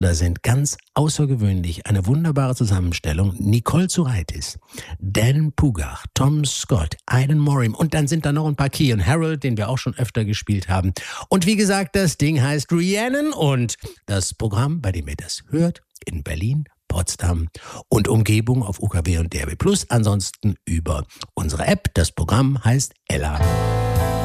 Da sind ganz außergewöhnlich eine wunderbare Zusammenstellung. Nicole Zuraitis, Dan Pugach, Tom Scott, Aidan Morim und dann sind da noch ein paar Kean Harold, den wir auch schon öfter gespielt haben. Und wie gesagt, das Ding heißt Rhiannon und das Programm, bei dem ihr das hört, in Berlin, Potsdam und Umgebung auf UKW und DRB+. Ansonsten über unsere App. Das Programm heißt Ella.